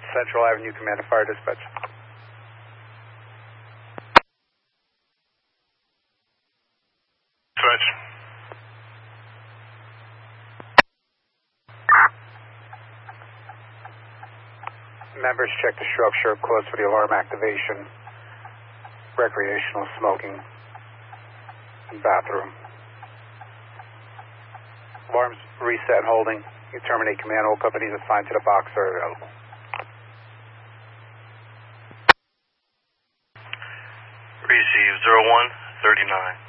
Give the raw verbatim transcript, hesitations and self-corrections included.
Central Avenue, Command of Fire Dispatch. Dispatch. Members check the structure close to the alarm activation. Recreational smoking. Bathroom. Alarms reset holding. You terminate command. All companies assigned to the box are available. Receive zero one thirty-nine.